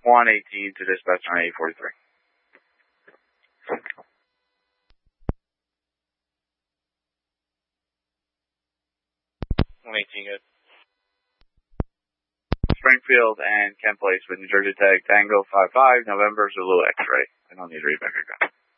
118 to dispatch on 843. 118, good. Springfield and Kent Place with New Jersey tag Tango 55, November Zulu X-ray. I don't need to read back again.